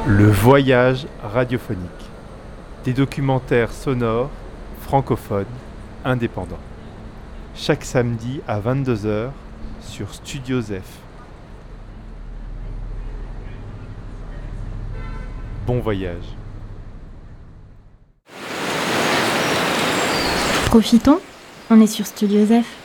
Le voyage radiophonique. Des documentaires sonores, francophones, indépendants. Chaque samedi à 22h sur Studio Zef. Bon voyage. Profitons, on est sur Studio Zef.